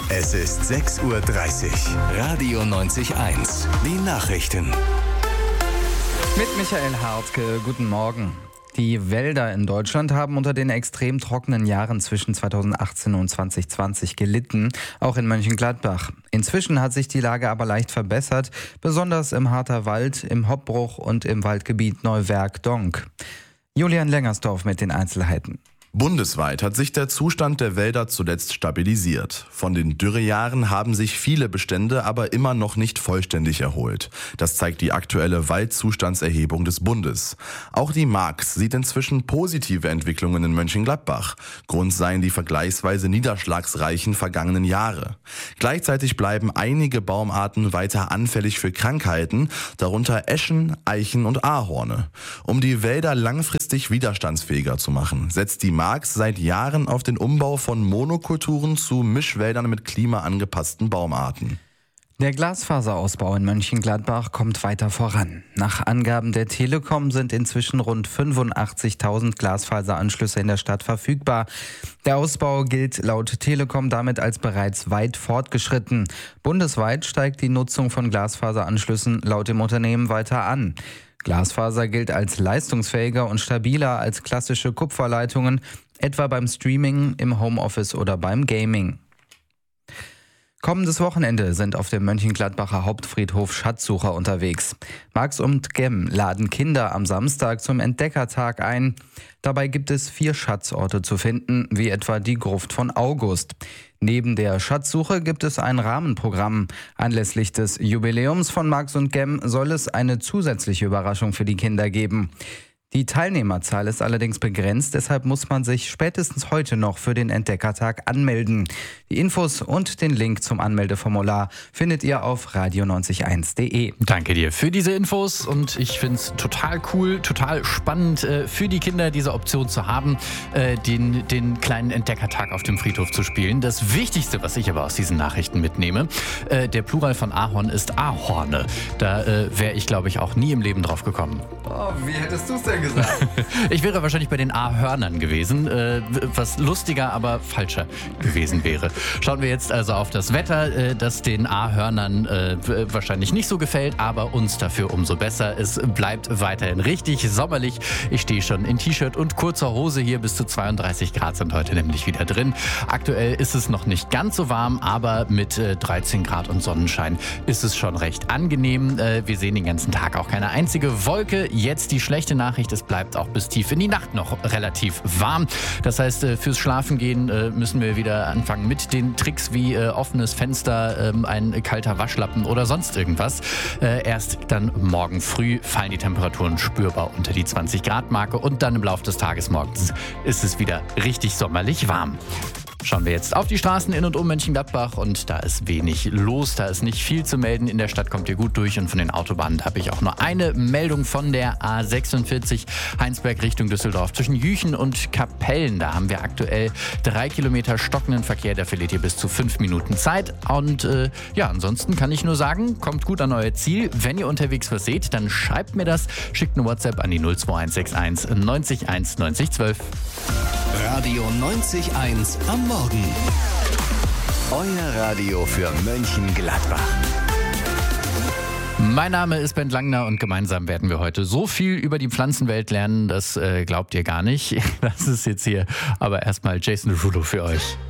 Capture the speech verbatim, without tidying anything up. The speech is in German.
Es ist sechs Uhr dreißig. Radio neunzig eins. Die Nachrichten. Mit Michael Hartke, guten Morgen. Die Wälder in Deutschland haben unter den extrem trockenen Jahren zwischen zweitausendachtzehn und zwanzig zwanzig gelitten, auch in Mönchengladbach. Inzwischen hat sich die Lage aber leicht verbessert, besonders im Harterwald, im Hoppbruch und im Waldgebiet Neuwerk-Donk. Julian Lengersdorf mit den Einzelheiten. Bundesweit hat sich der Zustand der Wälder zuletzt stabilisiert. Von den Dürrejahren haben sich viele Bestände aber immer noch nicht vollständig erholt. Das zeigt die aktuelle Waldzustandserhebung des Bundes. Auch die Marx sieht inzwischen positive Entwicklungen in Mönchengladbach. Grund seien die vergleichsweise niederschlagsreichen vergangenen Jahre. Gleichzeitig bleiben einige Baumarten weiter anfällig für Krankheiten, darunter Eschen, Eichen und Ahorne. Um die Wälder langfristig widerstandsfähiger zu machen, setzt die Marx seit Jahren auf den Umbau von Monokulturen zu Mischwäldern mit klimaangepassten Baumarten. Der Glasfaserausbau in Mönchengladbach kommt weiter voran. Nach Angaben der Telekom sind inzwischen rund fünfundachtzigtausend Glasfaseranschlüsse in der Stadt verfügbar. Der Ausbau gilt laut Telekom damit als bereits weit fortgeschritten. Bundesweit steigt die Nutzung von Glasfaseranschlüssen laut dem Unternehmen weiter an. Glasfaser gilt als leistungsfähiger und stabiler als klassische Kupferleitungen, etwa beim Streaming, im Homeoffice oder beim Gaming. Kommendes Wochenende sind auf dem Mönchengladbacher Hauptfriedhof Schatzsucher unterwegs. Marx und Gem laden Kinder am Samstag zum Entdeckertag ein. Dabei gibt es vier Schatzorte zu finden, wie etwa die Gruft von August. Neben der Schatzsuche gibt es ein Rahmenprogramm. Anlässlich des Jubiläums von Marx und Gem soll es eine zusätzliche Überraschung für die Kinder geben. Die Teilnehmerzahl ist allerdings begrenzt, deshalb muss man sich spätestens heute noch für den Entdeckertag anmelden. Die Infos und den Link zum Anmeldeformular findet ihr auf radio neunzig eins punkt de. Danke dir für diese Infos und ich finde es total cool, total spannend äh, für die Kinder diese Option zu haben, äh, den, den kleinen Entdeckertag auf dem Friedhof zu spielen. Das Wichtigste, was ich aber aus diesen Nachrichten mitnehme, äh, der Plural von Ahorn ist Ahorne. Da äh, wäre ich, glaube ich, auch nie im Leben drauf gekommen. Oh, wie hättest du es denn gesagt? Ich wäre wahrscheinlich bei den Ahörnern gewesen, äh, was lustiger, aber falscher gewesen wäre. Schauen wir jetzt also auf das Wetter, äh, das den Ahörnern äh, wahrscheinlich nicht so gefällt, aber uns dafür umso besser. Es bleibt weiterhin richtig sommerlich. Ich stehe schon in T-Shirt und kurzer Hose hier. Bis zu zweiunddreißig Grad sind heute nämlich wieder drin. Aktuell ist es noch nicht ganz so warm, aber mit äh, dreizehn Grad und Sonnenschein ist es schon recht angenehm. Äh, wir sehen den ganzen Tag auch keine einzige Wolke. Jetzt die schlechte Nachricht, es bleibt auch bis tief in die Nacht noch relativ warm. Das heißt, fürs Schlafengehen müssen wir wieder anfangen mit den Tricks wie offenes Fenster, ein kalter Waschlappen oder sonst irgendwas. Erst dann morgen früh fallen die Temperaturen spürbar unter die zwanzig Grad Marke und dann im Laufe des Tages morgens ist es wieder richtig sommerlich warm. Schauen wir jetzt auf die Straßen in und um Mönchengladbach und da ist wenig los, da ist nicht viel zu melden. In der Stadt kommt ihr gut durch und von den Autobahnen habe ich auch nur eine Meldung von der A sechsundvierzig Heinsberg Richtung Düsseldorf zwischen Jüchen und Kapellen. Da haben wir aktuell drei Kilometer stockenden Verkehr, der verliert ihr bis zu fünf Minuten Zeit. Und äh, ja, ansonsten kann ich nur sagen, kommt gut an euer Ziel. Wenn ihr unterwegs was seht, dann schreibt mir das, schickt eine WhatsApp an die null zwei eins sechs eins neunzig eins neunzig zwölf. Radio neunzig eins am Morgen. Euer Radio für Mönchengladbach. Mein Name ist Ben Langner und gemeinsam werden wir heute so viel über die Pflanzenwelt lernen, das äh, glaubt ihr gar nicht. Das ist jetzt hier aber erstmal Jason Derulo für euch.